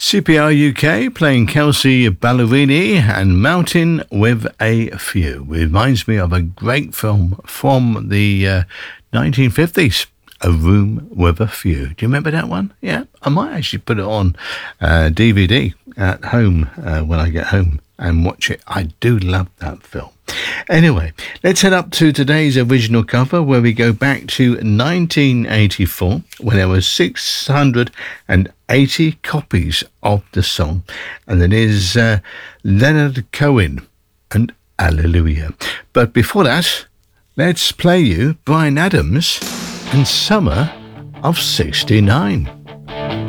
CPR UK playing Kelsey Ballerini and Mountain with a Few. It reminds me of a great film from the 1950s, A Room with a Few. Do you remember that one? Yeah, I might actually put it on DVD at home when I get home and watch it. I do love that film. Anyway, let's head up to today's original cover where we go back to 1984 when there were 680 copies of the song, and it is Leonard Cohen and Hallelujah. But before that, let's play you Bryan Adams and Summer of '69.